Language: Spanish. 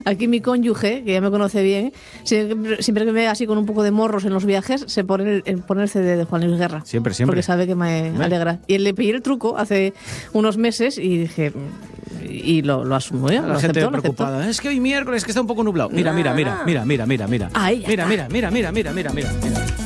Aquí mi cónyuge, que ya me conoce bien, siempre que me ve así con un poco de morros en los viajes, se pone el CD de Juan Luis Guerra. Siempre. Porque sabe que me alegra. Y le pillé el truco hace unos meses y dije... Y lo asumo, ¿eh? La gente preocupada. Es que hoy miércoles que está un poco nublado. Mira. Ahí ya está. Mira.